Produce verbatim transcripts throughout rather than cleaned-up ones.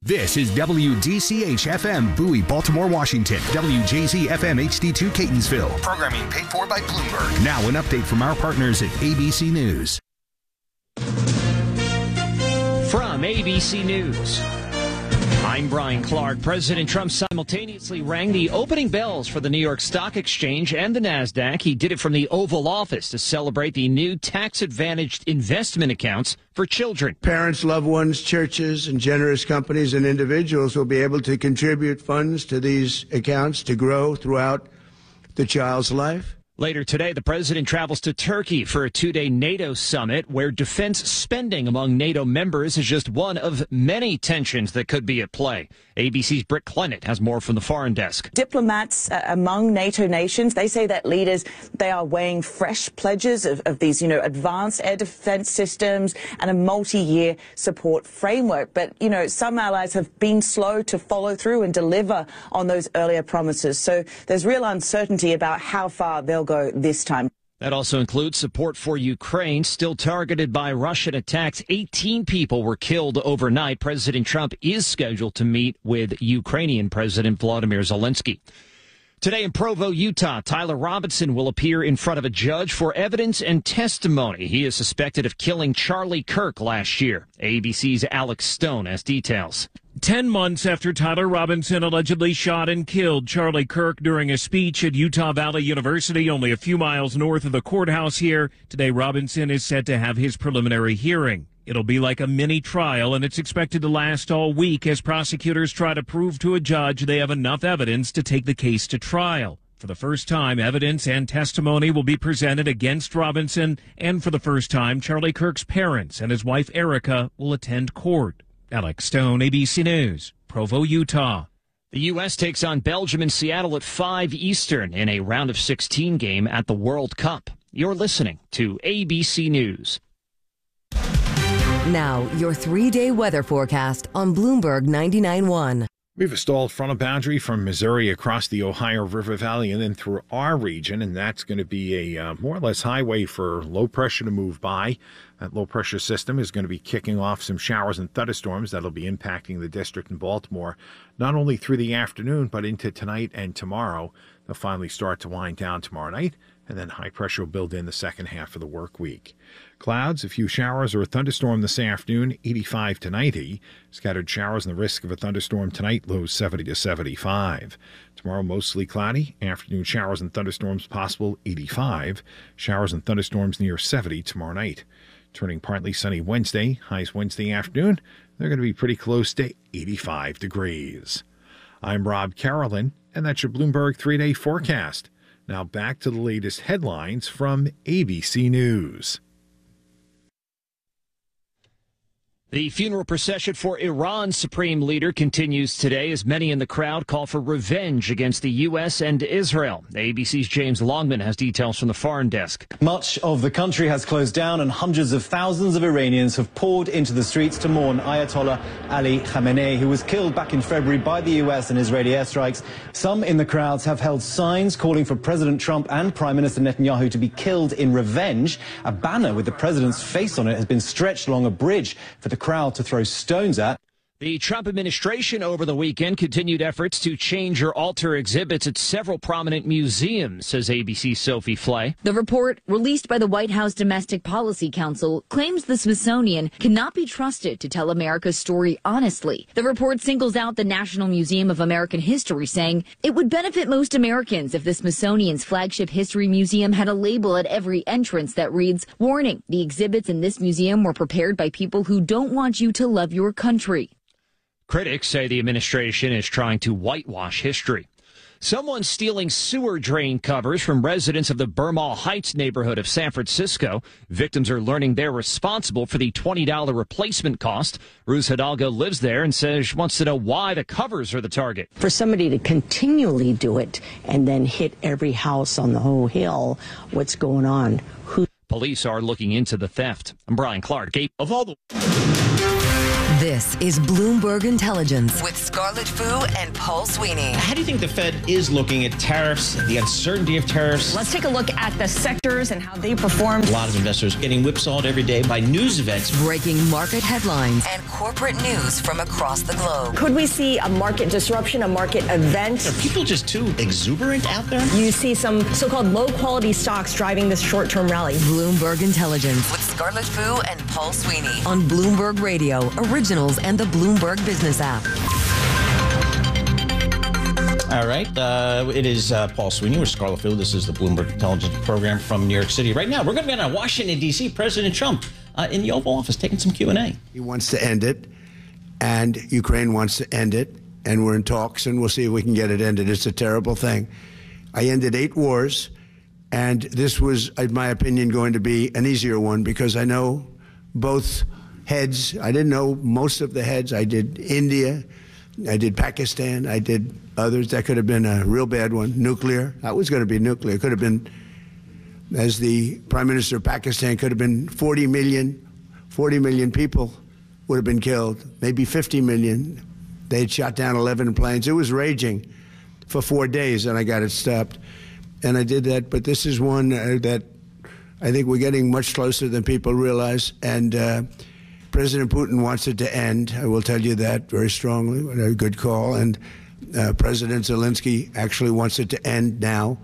This is W D C H F M Bowie, Baltimore, Washington. W J Z F M H D two Catonsville. Programming paid for by Bloomberg. Now an update from our partners at A B C News. From A B C News, I'm Brian Clark. President Trump simultaneously rang the opening bells for the New York Stock Exchange and the NASDAQ. He did it from the Oval Office to celebrate the new tax-advantaged investment accounts for children. Parents, loved ones, churches, and generous companies and individuals will be able to contribute funds to these accounts to grow throughout the child's life. Later today, the president travels to Turkey for a two-day NATO summit where defense spending among NATO members is just one of many tensions that could be at play. A B C's Britt Clennett has more from the foreign desk. Diplomats uh, among NATO nations, they say that leaders, they are weighing fresh pledges of, of these, you know, advanced air defense systems and a multi-year support framework. But, you know, some allies have been slow to follow through and deliver on those earlier promises. So there's real uncertainty about how far they'll go this time. That also includes support for Ukraine, still targeted by Russian attacks. eighteen people were killed overnight. President Trump is scheduled to meet with Ukrainian President Volodymyr Zelensky. Today in Provo, Utah, Tyler Robinson will appear in front of a judge for evidence and testimony. He is suspected of killing Charlie Kirk last year. A B C's Alex Stone has details. Ten months after Tyler Robinson allegedly shot and killed Charlie Kirk during a speech at Utah Valley University, only a few miles north of the courthouse here, today Robinson is set to have his preliminary hearing. It'll be like a mini trial, and it's expected to last all week as prosecutors try to prove to a judge they have enough evidence to take the case to trial. For the first time, evidence and testimony will be presented against Robinson, and for the first time, Charlie Kirk's parents and his wife Erica will attend court. Alex Stone, A B C News, Provo, Utah. The U S takes on Belgium in Seattle at five Eastern in a round of sixteen game at the World Cup. You're listening to A B C News. Now, your three-day weather forecast on Bloomberg ninety-nine point one. We have a stalled frontal boundary from Missouri across the Ohio River Valley and then through our region, and that's going to be a uh, more or less highway for low pressure to move by. That low pressure system is going to be kicking off some showers and thunderstorms that'll be impacting the district in Baltimore, not only through the afternoon, but into tonight and tomorrow. They'll finally start to wind down tomorrow night, and then high pressure will build in the second half of the work week. Clouds, a few showers or a thunderstorm this afternoon, eighty-five to ninety. Scattered showers and the risk of a thunderstorm tonight, lows seventy to seventy-five. Tomorrow, mostly cloudy. Afternoon showers and thunderstorms possible, eighty-five. Showers and thunderstorms near seventy tomorrow night. Turning partly sunny Wednesday. Highs Wednesday afternoon. They're going to be pretty close to eighty-five degrees. I'm Rob Carolyn, and that's your Bloomberg three-day forecast. Now back to the latest headlines from A B C News. The funeral procession for Iran's supreme leader continues today as many in the crowd call for revenge against the U S and Israel. A B C's James Longman has details from the foreign desk. Much of the country has closed down and hundreds of thousands of Iranians have poured into the streets to mourn Ayatollah Ali Khamenei, who was killed back in February by the U S and Israeli airstrikes. Some in the crowds have held signs calling for President Trump and Prime Minister Netanyahu to be killed in revenge. A banner with the president's face on it has been stretched along a bridge for the crowd to throw stones at. The Trump administration over the weekend continued efforts to change or alter exhibits at several prominent museums, says A B C's Sophie Flay. The report, released by the White House Domestic Policy Council, claims the Smithsonian cannot be trusted to tell America's story honestly. The report singles out the National Museum of American History, saying it would benefit most Americans if the Smithsonian's flagship history museum had a label at every entrance that reads, "Warning, the exhibits in this museum were prepared by people who don't want you to love your country." Critics say the administration is trying to whitewash history. Someone stealing sewer drain covers from residents of the Bermall Heights neighborhood of San Francisco. Victims are learning they're responsible for the twenty dollars replacement cost. Ruth Hidalgo lives there and says she wants to know why the covers are the target. For somebody to continually do it and then hit every house on the whole hill, what's going on? Who? Police are looking into the theft. I'm Brian Clark. Of all the... This is Bloomberg Intelligence with Scarlett Fu and Paul Sweeney. How do you think the Fed is looking at tariffs, the uncertainty of tariffs? Let's take a look at the sectors and how they performed. A lot of investors getting whipsawed every day by news events. Breaking market headlines and corporate news from across the globe. Could we see a market disruption, a market event? Are people just too exuberant out there? You see some so-called low-quality stocks driving this short-term rally. Bloomberg Intelligence with Scarlett Fu and Paul Sweeney on Bloomberg Radio, Originals, and the Bloomberg Business app. All right. Uh, it is uh, Paul Sweeney with Scarlett Fu. This is the Bloomberg Intelligence program from New York City. Right now, we're going to be in Washington, D C President Trump uh, in the Oval Office taking some Q and A. He wants to end it, and Ukraine wants to end it, and we're in talks, and we'll see if we can get it ended. It's a terrible thing. I ended eight wars, and this was, in my opinion, going to be an easier one because I know both heads. I didn't know most of the heads. I did India. I did Pakistan. I did others. That could have been a real bad one. Nuclear. That was going to be nuclear. It could have been, as the Prime Minister of Pakistan, could have been forty million, forty million people would have been killed, maybe fifty million. They had shot down eleven planes. It was raging for four days, and I got it stopped. And I did that. But this is one uh, that I think we're getting much closer than people realize. And uh, President Putin wants it to end. I will tell you that very strongly. A good call. And uh, President Zelensky actually wants it to end now.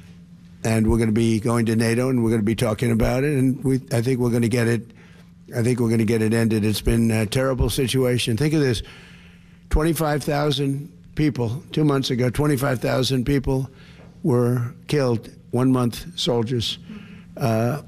And we're going to be going to NATO, and we're going to be talking about it. And we, I think we're going to get it. I think we're going to get it ended. It's been a terrible situation. Think of this: twenty-five thousand people two months ago. twenty-five thousand people were killed. One month, soldiers. Uh,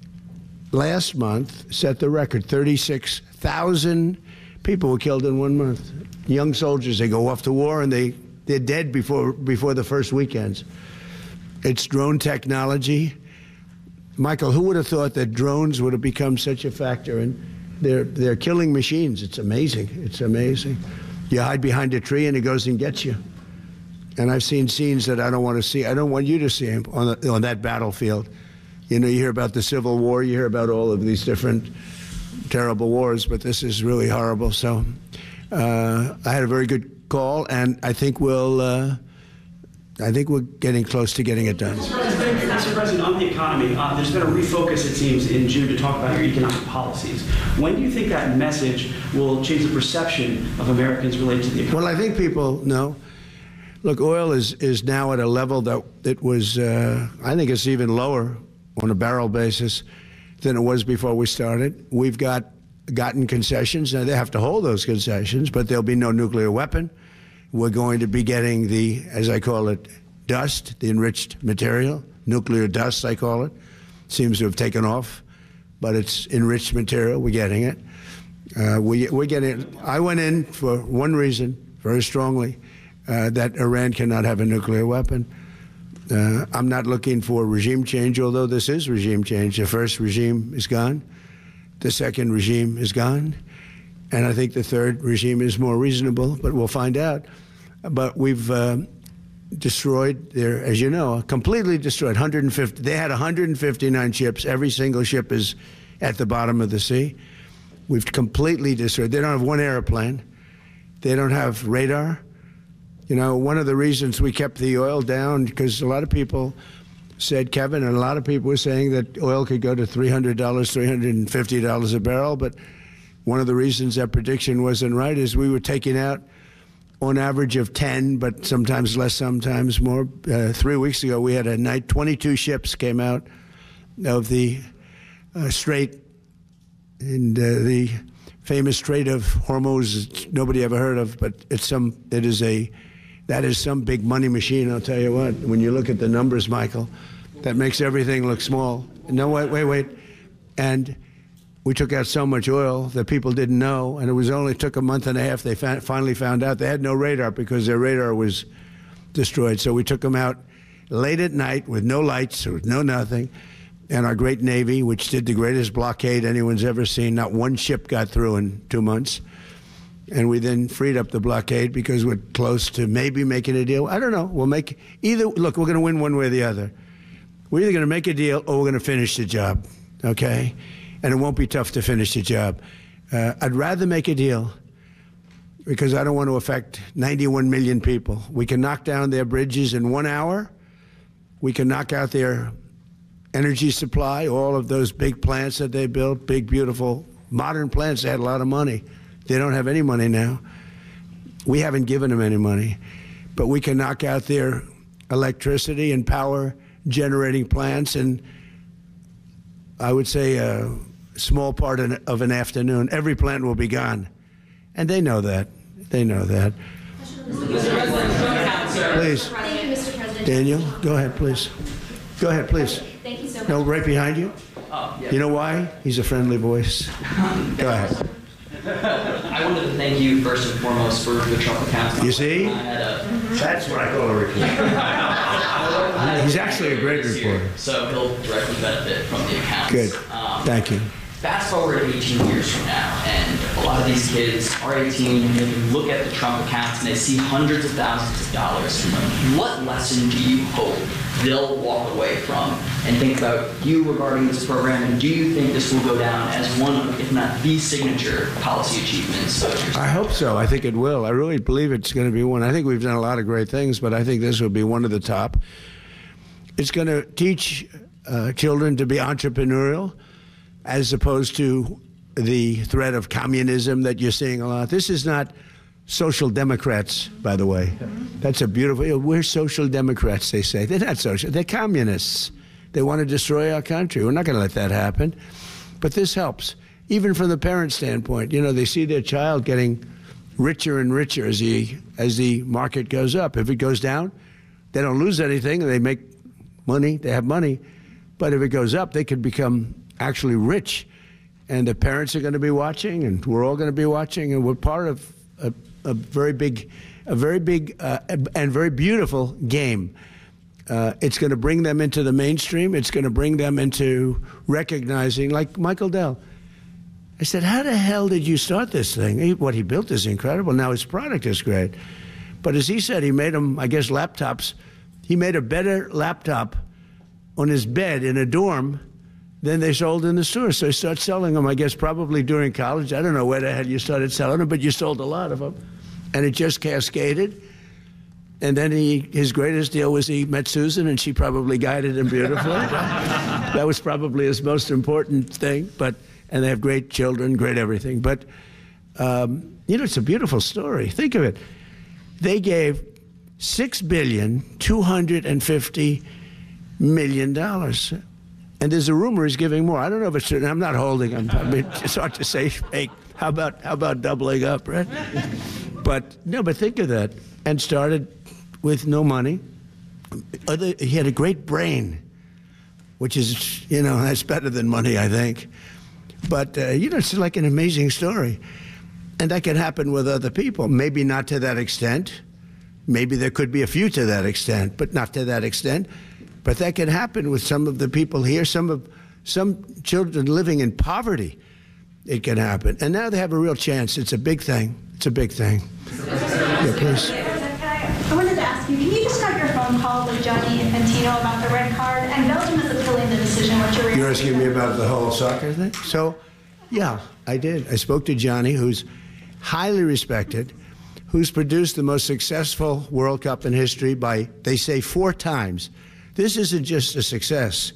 last month set the record. thirty-six thousand people were killed in one month. Young soldiers, they go off to war and they, they're dead before before the first weekends. It's drone technology. Michael, who would have thought that drones would have become such a factor? And they're, they're killing machines. It's amazing. It's amazing. You hide behind a tree and it goes and gets you. And I've seen scenes that I don't want to see. I don't want you to see them on, the, on that battlefield. You know, you hear about the Civil War, you hear about all of these different terrible wars, but this is really horrible. So uh, I had a very good call, and I think we'll, uh, I think we're getting close to getting it done. Mister President, on the economy, uh, there's been a refocus, it seems, in June to talk about your economic policies. When do you think that message will change the perception of Americans related to the economy? Well, I think people know. Look, oil is, is now at a level that it was, uh, I think it's even lower on a barrel basis than it was before we started. We've got gotten concessions. Now, they have to hold those concessions, but there'll be no nuclear weapon. We're going to be getting the, as I call it, dust, the enriched material, nuclear dust, I call it. Seems to have taken off, but it's enriched material. We're getting it. Uh, we, we're getting it. I went in for one reason, very strongly, uh, that Iran cannot have a nuclear weapon. Uh, I'm not looking for regime change, although this is regime change. The first regime is gone. The second regime is gone. And I think the third regime is more reasonable, but we'll find out. But we've uh, destroyed their, as you know, completely destroyed one hundred fifty. They had one hundred fifty-nine ships. Every single ship is at the bottom of the sea. We've completely destroyed. They don't have one airplane. They don't have radar. You know, one of the reasons we kept the oil down, because a lot of people said, Kevin, and a lot of people were saying that oil could go to three hundred dollars, three hundred fifty dollars a barrel. But one of the reasons that prediction wasn't right is we were taking out on average of ten, but sometimes less, sometimes more. Uh, three weeks ago, we had a night, twenty-two ships came out of the uh, Strait, and uh, the famous Strait of Hormuz, nobody ever heard of, but it's some, it is a, that is some big money machine, I'll tell you what. When you look at the numbers, Michael, that makes everything look small. No, wait, wait, wait. And we took out so much oil that people didn't know, and it was only took a month and a half. They fa- finally found out they had no radar because their radar was destroyed. So we took them out late at night with no lights, with no nothing. And our great Navy, which did the greatest blockade anyone's ever seen, not one ship got through in two months. And we then freed up the blockade because we're close to maybe making a deal. I don't know. We'll make either. Look, we're going to win one way or the other. We're either going to make a deal or we're going to finish the job, okay? And it won't be tough to finish the job. Uh, I'd rather make a deal because I don't want to affect ninety-one million people. We can knock down their bridges in one hour. We can knock out their energy supply, all of those big plants that they built, big, beautiful, modern plants. They had a lot of money. They don't have any money now. We haven't given them any money. But we can knock out their electricity and power generating plants in, I would say, a small part of an afternoon. Every plant will be gone. And they know that. They know that. Please. Thank you, Mister President. Daniel, go ahead, please. Go ahead, please. Thank you so much. No, right behind you. Oh, yeah. You know why? He's a friendly voice. Go ahead. I wanted to thank you first and foremost for the Trump accounts. You see? I had a, That's what I call a reporter. He's actually a great reporter. So he'll directly benefit from the accounts. Good. Um, Thank you. Fast forward eighteen years from now, and a lot of these kids are eighteen, and they can look at the Trump accounts and they see hundreds of thousands of dollars. What lesson do you hope they'll walk away from and think about you regarding this program? And do you think this will go down as one of, if not the signature policy achievements of your I hope so. I think it will. I really believe it's going to be one. I think we've done a lot of great things, but I think this will be one of the top. It's going to teach uh, children to be entrepreneurial, as opposed to the threat of communism that you're seeing a lot. This is not social democrats, by the way. That's a beautiful, we're social democrats, they say. They're not social, they're communists. They want to destroy our country. We're not going to let that happen. But this helps, even from the parent standpoint. You know, they see their child getting richer and richer as the, as the market goes up. If it goes down, they don't lose anything, and they make money, they have money. But if it goes up, they could become actually rich, and the parents are going to be watching, and we're all going to be watching, and we're part of a, a very big, a very big uh, and very beautiful game. Uh, it's going to bring them into the mainstream. It's going to bring them into recognizing, like Michael Dell. I said, how the hell did you start this thing? He, what he built is incredible. Now his product is great. But as he said, he made them, I guess, laptops. He made a better laptop on his bed in a dorm than they sold in the store. So he started selling them, I guess, probably during college. I don't know where the hell you started selling them, but you sold a lot of them. And it just cascaded. And then he, his greatest deal was he met Susan, and she probably guided him beautifully. That was probably his most important thing. But and they have great children, great everything. But, um, you know, it's a beautiful story. Think of it. They gave six billion two hundred fifty million dollars. And there's a rumor he's giving more. I don't know if it's true. I'm not holding him. I mean, it's hard to say, hey, how about, how about doubling up, right? But, no, but think of that. And started with no money. Other, he had a great brain, which is, you know, that's better than money, I think. But, uh, you know, it's like an amazing story. And that can happen with other people. Maybe not to that extent. Maybe there could be a few to that extent, but not to that extent. But that can happen with some of the people here, some of some children living in poverty. It can happen. And now they have a real chance. It's a big thing. It's a big thing. Yeah, please. I wanted to ask you, can you describe your phone call with Gianni Infantino about the red card? And Belgium is appealing the decision. What's your reaction? You're asking me about the whole soccer thing? So, yeah, I did. I spoke to Gianni, who's highly respected, who's produced the most successful World Cup in history by, they say, four times. This isn't just a success.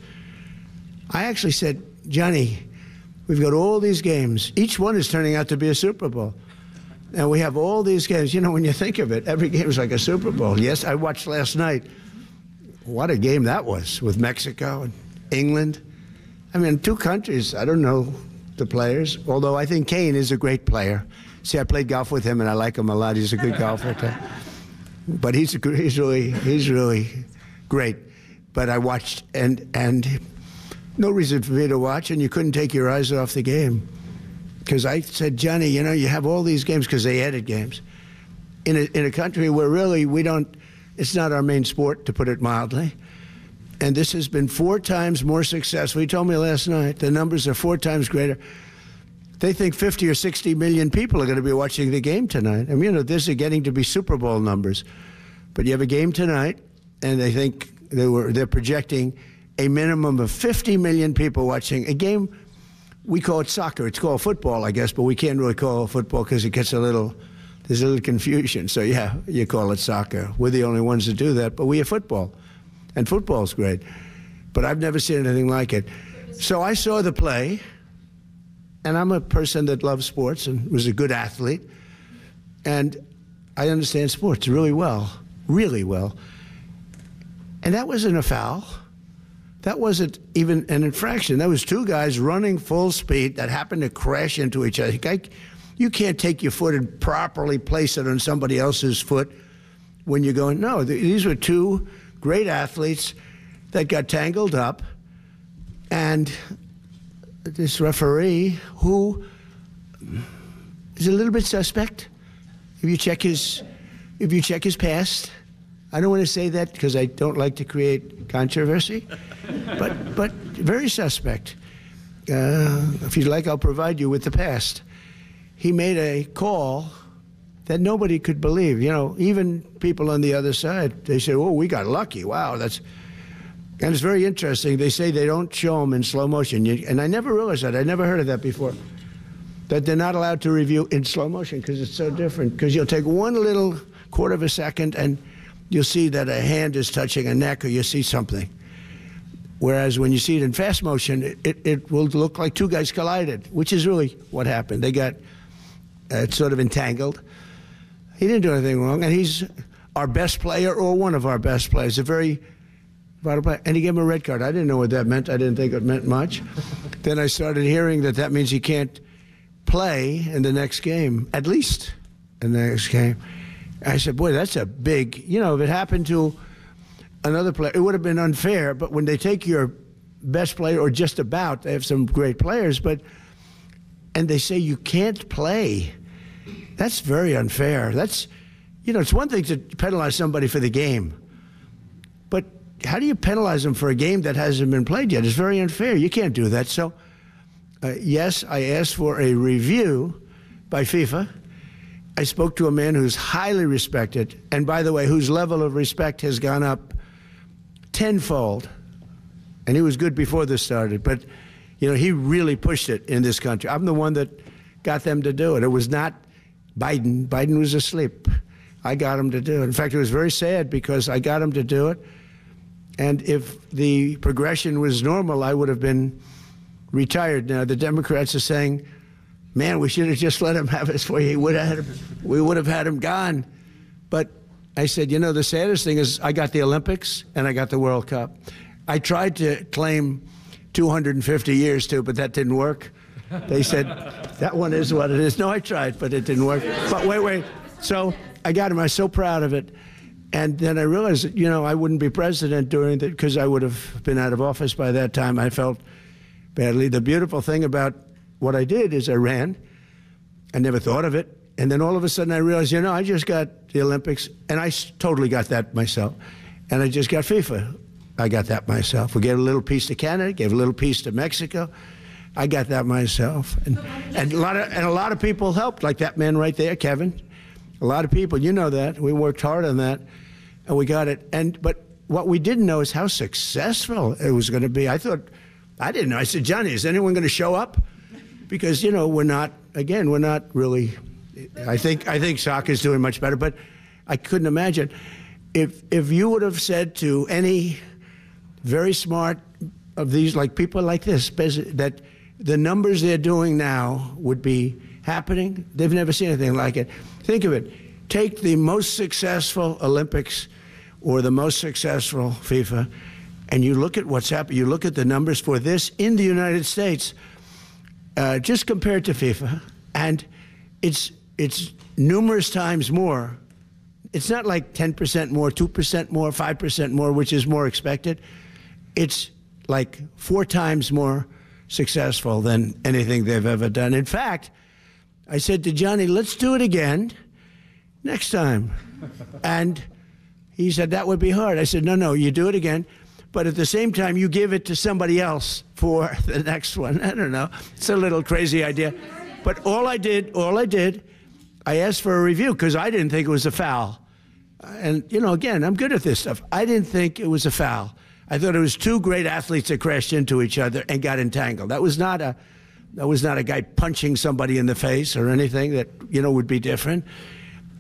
I actually said, Johnny, we've got all these games. Each one is turning out to be a Super Bowl. And we have all these games. You know, when you think of it, every game is like a Super Bowl. Yes, I watched last night. What a game that was with Mexico and England. I mean, two countries, I don't know the players, although I think Kane is a great player. See, I played golf with him, and I like him a lot. He's a good golfer, too. But he's, a, he's, really, he's really great. But I watched, and and no reason for me to watch, and you couldn't take your eyes off the game. Because I said, Johnny, you know, you have all these games, because they added games, in a, in a country where really we don't, it's not our main sport, to put it mildly. And this has been four times more successful. He told me last night the numbers are four times greater. They think fifty or sixty million people are going to be watching the game tonight. I mean, you know, this is getting to be Super Bowl numbers. But you have a game tonight, and they think they were they're projecting a minimum of fifty million people watching a game. We call it soccer. It's called football, I guess, but we can't really call it football because it gets a little, there's a little confusion. So, yeah, you call it soccer. We're the only ones that do that, but we have football, and football's great. But I've never seen anything like it. So I saw the play, and I'm a person that loves sports and was a good athlete, and I understand sports really well, really well. And that wasn't a foul. That wasn't even an infraction. That was two guys running full speed that happened to crash into each other. You can't take your foot and properly place it on somebody else's foot when you're going, no, these were two great athletes that got tangled up, and this referee, who is a little bit suspect, if you check his, if you check his past, I don't want to say that because I don't like to create controversy, but but very suspect. Uh, if you'd like, I'll provide you with the past. He made a call that nobody could believe. You know, even people on the other side, they say, "Oh, we got lucky. Wow, that's." And it's very interesting. They say they don't show them in slow motion, you, and I never realized that. I never heard of that before. That they're not allowed to review in slow motion because it's so different. Because you'll take one little quarter of a second and you'll see that a hand is touching a neck, or you see something. Whereas when you see it in fast motion, it, it will look like two guys collided, which is really what happened. They got uh, sort of entangled. He didn't do anything wrong, and he's our best player or one of our best players, a very vital player. And he gave him a red card. I didn't know what that meant. I didn't think it meant much. Then I started hearing that that means he can't play in the next game, at least in the next game. I said, boy, that's a big, you know, if it happened to another player, it would have been unfair. But when they take your best player, or just about, they have some great players, but, and they say you can't play, that's very unfair. That's, you know, it's one thing to penalize somebody for the game, but how do you penalize them for a game that hasn't been played yet? It's very unfair. You can't do that. So, uh, yes, I asked for a review by FIFA. I spoke to a man who's highly respected, and by the way, whose level of respect has gone up tenfold. And he was good before this started, but, you know, he really pushed it in this country. I'm the one that got them to do it. It was not Biden. Biden was asleep. I got him to do it. In fact, it was very sad because I got him to do it, and if the progression was normal, I would have been retired now. The Democrats are saying, man, we should have just let him have his way. He would have had him, we would have had him gone. But I said, you know, the saddest thing is I got the Olympics and I got the World Cup. I tried to claim two hundred fifty years too, but that didn't work. They said, that one is what it is. No, I tried, but it didn't work. But wait, wait. So I got him. I was so proud of it. And then I realized that, you know, I wouldn't be president during that because I would have been out of office by that time. I felt badly. The beautiful thing about what I did is I ran. I never thought of it. And then all of a sudden I realized, you know, I just got the Olympics, and I totally got that myself. And I just got FIFA. I got that myself. We gave a little piece to Canada, gave a little piece to Mexico. I got that myself. And, and, a lot of, and a lot of people helped, like that man right there, Kevin. A lot of people, you know that. We worked hard on that, and we got it. And But what we didn't know is how successful it was going to be. I thought, I didn't know. I said, Johnny, is anyone going to show up? Because, you know, we're not, again, we're not really, I think I think soccer's doing much better, but I couldn't imagine. If, if you would have said to any very smart of these, like people like this, that the numbers they're doing now would be happening, they've never seen anything like it. Think of it. Take the most successful Olympics or the most successful FIFA, and you look at what's happened. You look at the numbers for this in the United States, uh, just compared to FIFA, and it's it's numerous times more. It's not like ten percent more, two percent more, five percent more, which is more expected. It's like four times more successful than anything they've ever done. In fact, I said to Johnny, let's do it again next time. And he said, that would be hard. I said, no, no, you do it again. But at the same time, you give it to somebody else for the next one. I don't know. It's a little crazy idea. But all I did, all I did, I asked for a review because I didn't think it was a foul. And, you know, again, I'm good at this stuff. I didn't think it was a foul. I thought it was two great athletes that crashed into each other and got entangled. That was not a, that was not a guy punching somebody in the face or anything that, you know, would be different.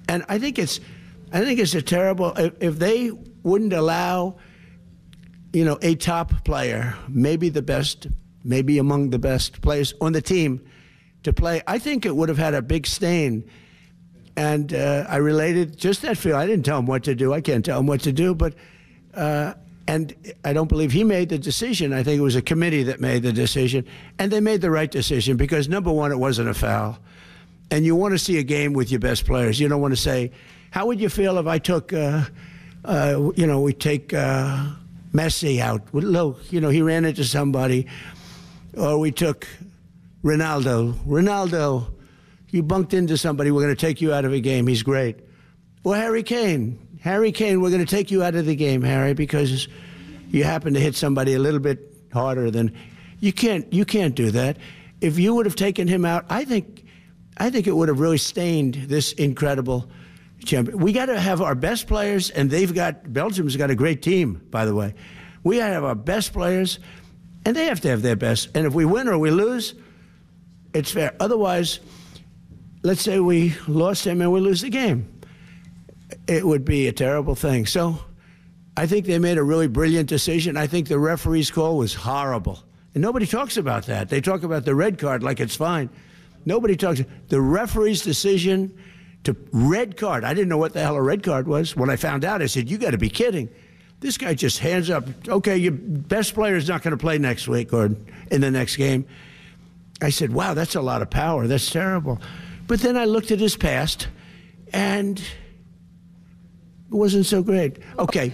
And I think it's, I think it's a terrible, if, if they wouldn't allow, you know, a top player, maybe the best, maybe among the best players on the team to play, I think it would have had a big stain. And uh, I related just that feel. I didn't tell him what to do. I can't tell him what to do. But, uh, and I don't believe he made the decision. I think it was a committee that made the decision. And they made the right decision because, number one, it wasn't a foul. And you want to see a game with your best players. You don't want to say, how would you feel if I took, uh, uh, you know, we take uh, Messi out? Look, you know, he ran into somebody. Or we took Ronaldo. Ronaldo, you bunked into somebody, we're going to take you out of a game. He's great. Or Harry Kane. Harry Kane, we're going to take you out of the game, Harry, because you happen to hit somebody a little bit harder than you can't. You can't do that. If you would have taken him out, I think, I think it would have really stained this incredible champion. We got to have our best players, and they've got Belgium's got a great team, by the way. We got to have our best players, and they have to have their best. And if we win or we lose, it's fair. Otherwise, let's say we lost him and we lose the game. It would be a terrible thing. So I think they made a really brilliant decision. I think the referee's call was horrible. And nobody talks about that. They talk about the red card like it's fine. Nobody talks. The referee's decision to red card. I didn't know what the hell a red card was. When I found out, I said, you got to be kidding. This guy just hands up. Okay, your best player is not going to play next week or in the next game. I said, wow, that's a lot of power. That's terrible. But then I looked at his past, and it wasn't so great. Okay.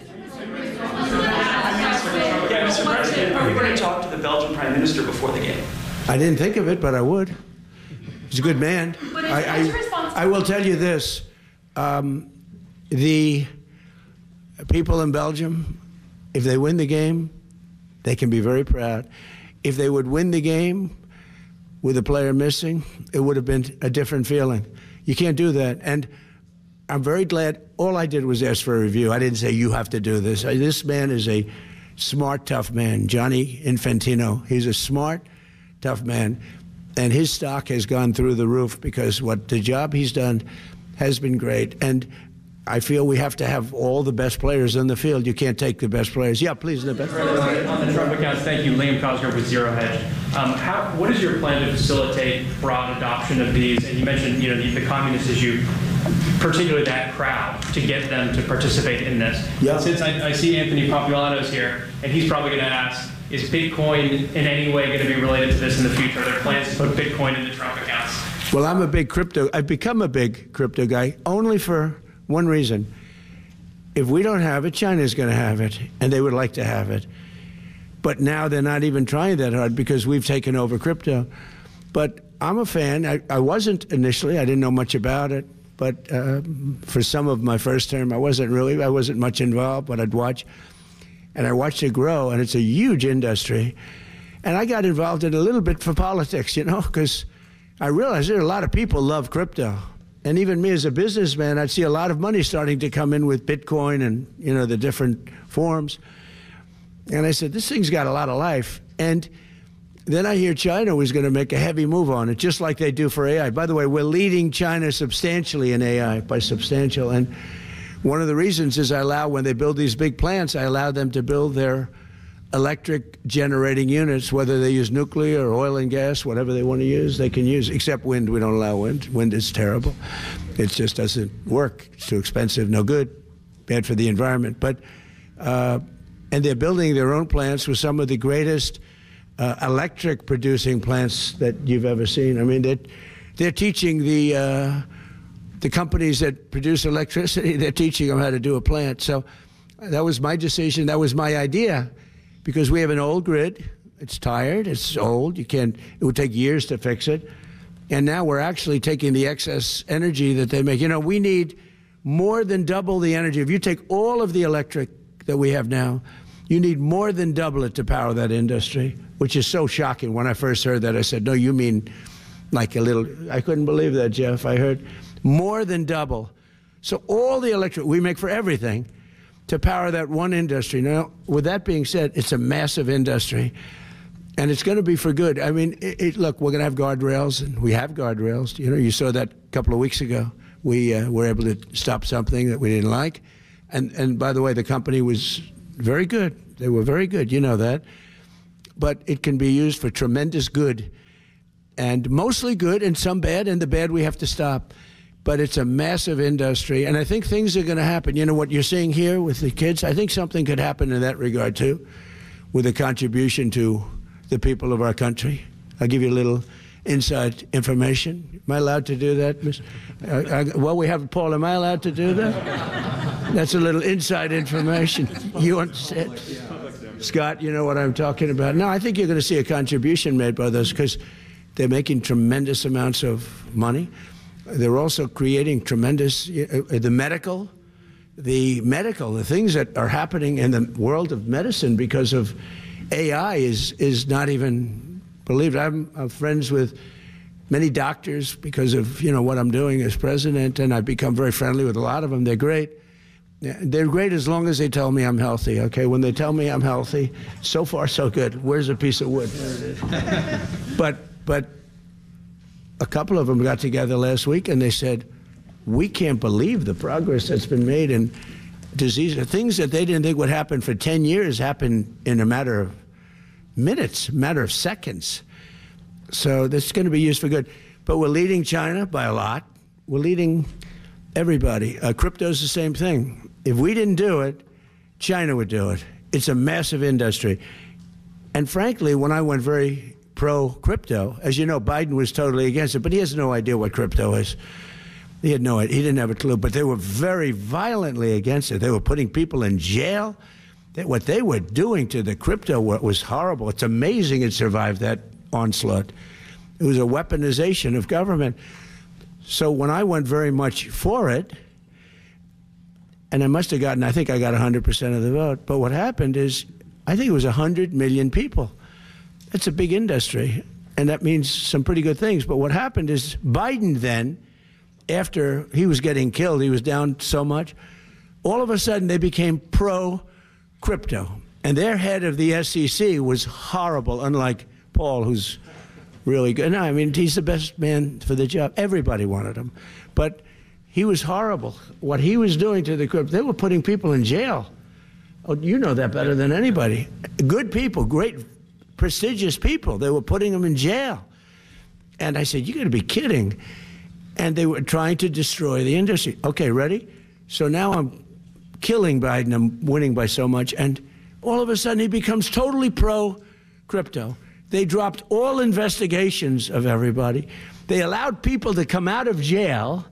Yeah, Mister President, are you going to talk to the Belgian Prime Minister before the game? I didn't think of it, but I would. He's a good man. But is, I, is I, I will tell you this. Um, the people in Belgium, if they win the game, they can be very proud. If they would win the game with a player missing, it would have been a different feeling. You can't do that. And I'm very glad. All I did was ask for a review. I didn't say, you have to do this. This man is a smart, tough man, Gianni Infantino. He's a smart, tough man. And his stock has gone through the roof because what the job he's done has been great. And I feel we have to have all the best players on the field. You can't take the best players. Yeah, please, the best. On the Trump accounts, thank you. Liam Cosgrove with Zero Hedge. Um, how, what is your plan to facilitate broad adoption of these? And you mentioned, you know, the, the communist issue, particularly that crowd, to get them to participate in this. Yeah. Since I, I see Anthony Populano's here, and he's probably going to ask, is Bitcoin in any way going to be related to this in the future? Are there plans to put Bitcoin in the Trump accounts? Well, I'm a big crypto. I've become a big crypto guy only for one reason. If we don't have it, China's going to have it, and they would like to have it. But now they're not even trying that hard because we've taken over crypto. But I'm a fan. I, I wasn't initially. I didn't know much about it. But uh, for some of my first term, I wasn't really. I wasn't much involved, but I'd watch. And I watched it grow, and it's a huge industry. And I got involved in a little bit for politics, you know, because I realized there are a lot of people love crypto. And even me as a businessman, I'd see a lot of money starting to come in with Bitcoin and, you know, the different forms. And I said, this thing's got a lot of life. And then I hear China was going to make a heavy move on it, just like they do for A I. By the way, we're leading China substantially in A I, by substantial. And one of the reasons is I allow, when they build these big plants, I allow them to build their electric generating units, whether they use nuclear or oil and gas, whatever they want to use, they can use, except wind. We don't allow wind. Wind is terrible. It just doesn't work. It's too expensive, no good, bad for the environment. But, uh, and they're building their own plants with some of the greatest uh, electric producing plants that you've ever seen. I mean, they're, they're teaching the, uh, the companies that produce electricity, they're teaching them how to do a plant. So that was my decision. That was my idea. Because we have an old grid, it's tired, it's old, you can't, it would take years to fix it. And now we're actually taking the excess energy that they make. You know, we need more than double the energy. If you take all of the electric that we have now, you need more than double it to power that industry, which is so shocking. When I first heard that, I said, no, you mean like a little, I couldn't believe that, Jeff. I heard more than double. So all the electric we make for everything, to power that one industry. Now, with that being said, it's a massive industry, and it's going to be for good. I mean, it, it, look, we're going to have guardrails, and we have guardrails. You know, you saw that a couple of weeks ago. we uh, were able to stop something that we didn't like. And, and by the way, the company was very good. They were very good. You know that. But it can be used for tremendous good, and mostly good and some bad, and the bad we have to stop. But it's a massive industry, and I think things are going to happen. You know what you're seeing here with the kids? I think something could happen in that regard, too, with a contribution to the people of our country. I'll give you a little inside information. Am I allowed to do that, Miss? Uh, I, well, we have Paul. Am I allowed to do that? That's a little inside information. You understand? Scott, you know what I'm talking about. No, I think you're going to see a contribution made by those because they're making tremendous amounts of money. They're also creating tremendous, uh, the medical, the medical, the things that are happening in the world of medicine because of A I is is not even believed. I'm, I'm friends with many doctors because of, you know, what I'm doing as president, and I've become very friendly with a lot of them. They're great. They're great as long as they tell me I'm healthy, okay? When they tell me I'm healthy, so far so good. Where's a piece of wood? There it is. but, but a couple of them got together last week and they said, we can't believe the progress that's been made in disease. Things that they didn't think would happen for ten years happen in a matter of minutes, a matter of seconds. So this is going to be used for good. But we're leading China by a lot. We're leading everybody. Uh, crypto's the same thing. If we didn't do it, China would do it. It's a massive industry. And frankly, when I went very pro-crypto, as you know, Biden was totally against it, but he has no idea what crypto is. He had no idea. He didn't have a clue. But they were very violently against it. They were putting people in jail. They, what they were doing to the crypto was horrible. It's amazing it survived that onslaught. It was a weaponization of government. So when I went very much for it, and I must have gotten, I think I got one hundred percent of the vote, but what happened is, I think it was one hundred million people. That's a big industry, and that means some pretty good things. But what happened is Biden then, after he was getting killed, he was down so much, all of a sudden they became pro-crypto. And their head of the S E C was horrible, unlike Paul, who's really good. No, I mean, he's the best man for the job. Everybody wanted him. But he was horrible. What he was doing to the crypto, they were putting people in jail. Oh, you know that better than anybody. Good people, great, prestigious people. They were putting them in jail. And I said, you got to be kidding. And they were trying to destroy the industry. Okay, ready? So now I'm killing Biden. I'm winning by so much. And all of a sudden he becomes totally pro-crypto. They dropped all investigations of everybody. They allowed people to come out of jail.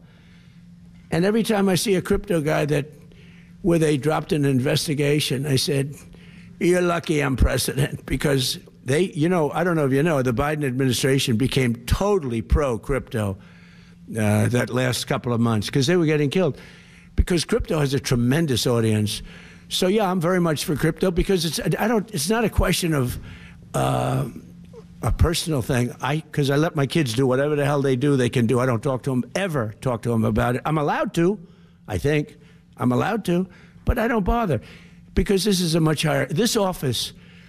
And every time I see a crypto guy that where they dropped an investigation, I said, you're lucky I'm president, because they, you know, I don't know if you know, the Biden administration became totally pro-crypto uh, that last couple of months because they were getting killed. Because crypto has a tremendous audience. So, yeah, I'm very much for crypto because it's, I don't, it's not a question of uh, a personal thing. I, because I let my kids do whatever the hell they do, they can do. I don't talk to them, ever talk to them about it. I'm allowed to, I think. I'm allowed to, but I don't bother because this is a much higher, this office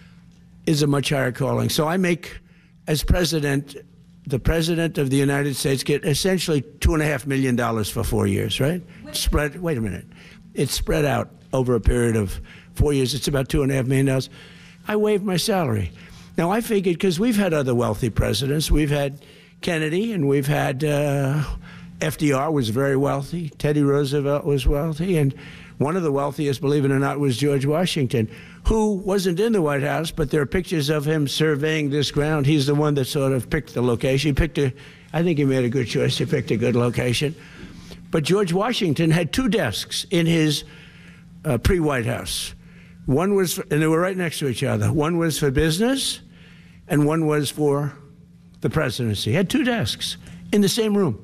is a much higher calling. So I make, as president, the president of the United States get essentially two and a half million dollars for four years, right? Spread, wait a minute. It's spread out over a period of four years. It's about two and a half million dollars. I waived my salary. Now, I figured, because we've had other wealthy presidents. We've had Kennedy, and we've had uh, F D R was very wealthy. Teddy Roosevelt was wealthy. And one of the wealthiest, believe it or not, was George Washington, who wasn't in the White House, but there are pictures of him surveying this ground. He's the one that sort of picked the location. He picked a, I think he made a good choice. He picked a good location. But George Washington had two desks in his uh, pre-White House. One was, for, and they were right next to each other. One was for business, and one was for the presidency. He had two desks in the same room.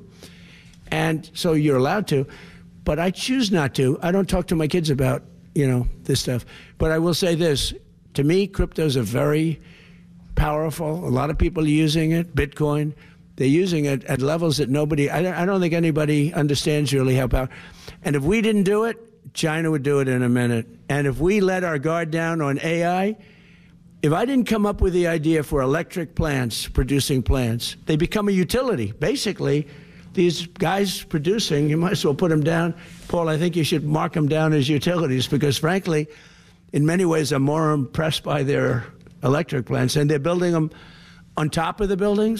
And so you're allowed to, but I choose not to. I don't talk to my kids about, you know, this stuff. But I will say this. To me, cryptos are very powerful. A lot of people are using it. Bitcoin, they're using it at levels that nobody, I don't, I don't think anybody understands really how powerful. And if we didn't do it, China would do it in a minute. And if we let our guard down on A I, if I didn't come up with the idea for electric plants, producing plants, they become a utility. Basically, these guys producing, you might as well put them down. Paul, I think you should mark them down as utilities because, frankly, in many ways, I'm more impressed by their electric plants, and they're building them on top of the buildings.